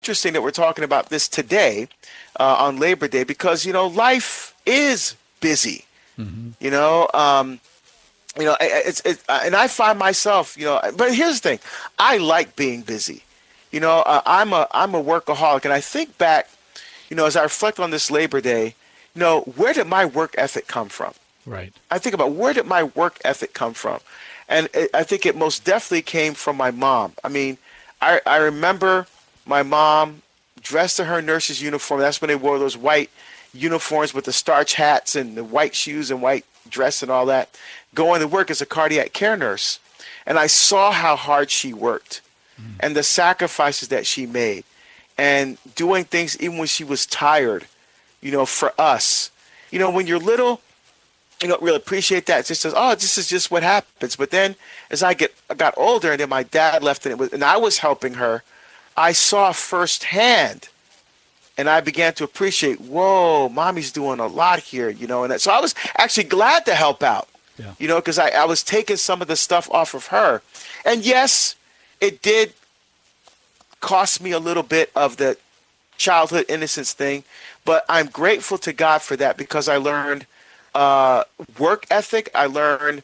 interesting that we're talking about this today on Labor Day because, life is busy. Mm-hmm. And I find myself, but here's the thing. I like being busy. I'm a workaholic. And I think back, as I reflect on this Labor Day, where did my work ethic come from? Right. I think about where did my work ethic come from? And I think it most definitely came from my mom. I mean, I remember my mom dressed in her nurse's uniform. That's when they wore those white uniforms with the starch hats and the white shoes and white dress and all that, going to work as a cardiac care nurse. And I saw how hard she worked and the sacrifices that she made and doing things even when she was tired, for us. When you're little, you don't really appreciate that. It just says, oh, this is just what happens. But then as I got older and then my dad left and I was helping her, I saw firsthand and I began to appreciate, whoa, mommy's doing a lot here, and so I was actually glad to help out, because I was taking some of the stuff off of her. And yes, it did cost me a little bit of the childhood innocence thing, but I'm grateful to God for that because I learned work ethic. I learned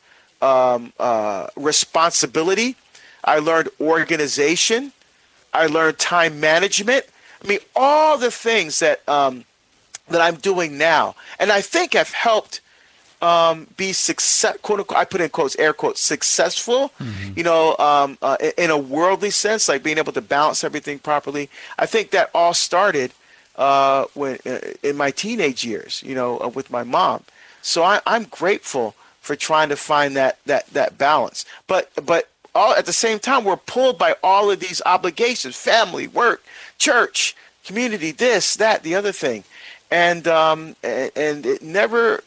responsibility. I learned organization. I learned time management. I mean, all the things that that I'm doing now, and I think have helped be success, quote unquote, I put in quotes, air quotes, successful. Mm-hmm. In a worldly sense, like being able to balance everything properly. I think that all started when in my teenage years, with my mom. So I'm grateful for trying to find that balance. But all at the same time, we're pulled by all of these obligations: family, work, church, community, this, that, the other thing, and it never.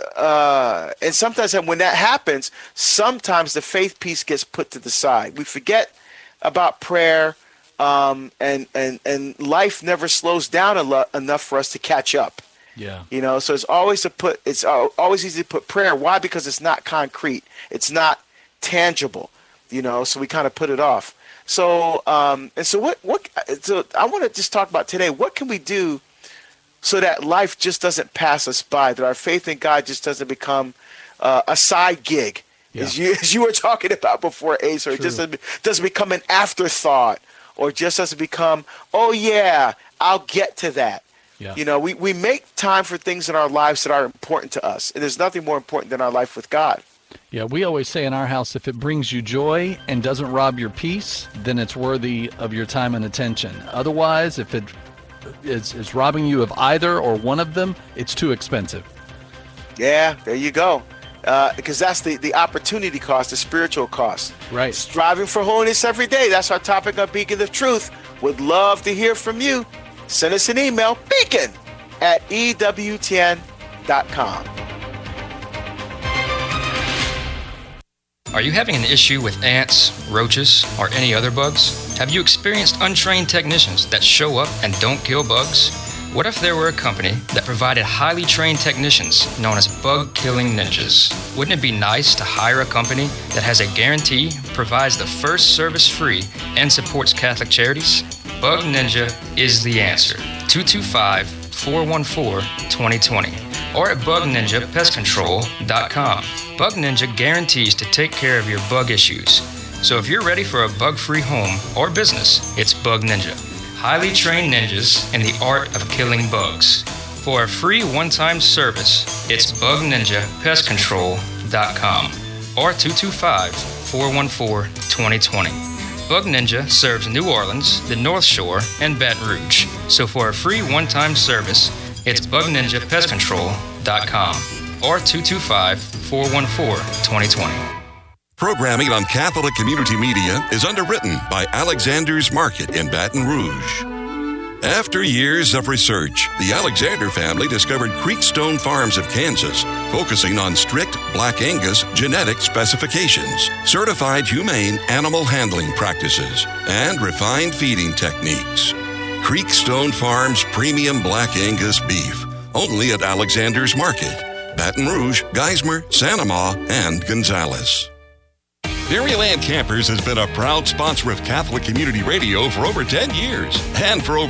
And sometimes when that happens, sometimes the faith piece gets put to the side. We forget about prayer, and life never slows down enough for us to catch up. Yeah. So it's always always easy to put prayer. Why? Because it's not concrete. It's not tangible. So we kind of put it off. So so I want to just talk about today. What can we do so that life just doesn't pass us by, that our faith in God just doesn't become a side gig, as you were talking about before, Ace, or it just doesn't become an afterthought, or just doesn't become, oh yeah, I'll get to that. Yeah. We make time for things in our lives that are important to us, and there's nothing more important than our life with God. Yeah, we always say in our house, if it brings you joy and doesn't rob your peace, then it's worthy of your time and attention. Otherwise, if it is robbing you of either or one of them, it's too expensive. Yeah, there you go. Because that's the opportunity cost, the spiritual cost. Right. Striving for holiness every day. That's our topic on Beacon of Truth. Would love to hear from you. Send us an email, beacon@ewtn.com. Are you having an issue with ants, roaches, or any other bugs? Have you experienced untrained technicians that show up and don't kill bugs? What if there were a company that provided highly trained technicians known as bug-killing ninjas? Wouldn't it be nice to hire a company that has a guarantee, provides the first service free, and supports Catholic charities? Bug Ninja is the answer. 225-414-2020 or at bugninjapestcontrol.com. Bug Ninja guarantees to take care of your bug issues. So if you're ready for a bug-free home or business, it's Bug Ninja. Highly trained ninjas in the art of killing bugs. For a free one-time service, it's bugninjapestcontrol.com or 225-414-2020. Bug Ninja serves New Orleans, the North Shore, and Baton Rouge. So for a free one-time service, it's bugninjapestcontrol.com or 225-414-2020. Programming on Catholic Community Media is underwritten by Alexander's Market in Baton Rouge. After years of research, the Alexander family discovered Creekstone Farms of Kansas, focusing on strict Black Angus genetic specifications, certified humane animal handling practices, and refined feeding techniques. Creekstone Farms Premium Black Angus Beef, only at Alexander's Market, Baton Rouge, Geismar, Santa Ma, and Gonzales. Dairyland Campers has been a proud sponsor of Catholic Community Radio for over 10 years. And for over